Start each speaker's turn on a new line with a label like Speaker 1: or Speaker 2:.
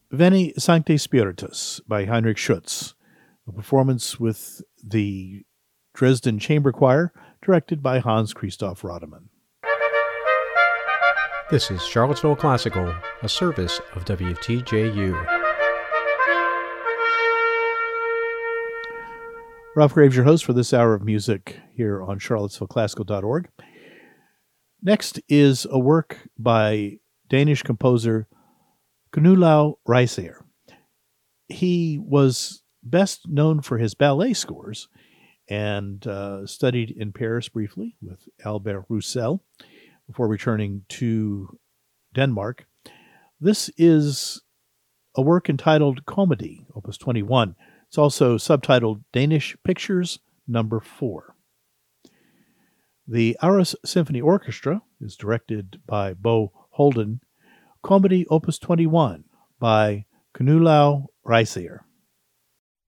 Speaker 1: Veni Sancte Spiritus by Heinrich Schütz, a performance with the Dresden Chamber Choir, directed by Hans Christoph Rodemann.
Speaker 2: This is Charlottesville Classical, a service of WTJU.
Speaker 1: Ralph Graves, your host for this hour of music here on charlottesvilleclassical.org. Next is a work by Danish composer Knud Lau Reiser. He was best known for his ballet scores and studied in Paris briefly with Albert Roussel before returning to Denmark. This is a work entitled Comedy, Opus 21. It's also subtitled Danish Pictures No. 4. The Aarhus Symphony Orchestra is directed by Bo Holden. Comedy Opus 21 by Knud Lau Reiser.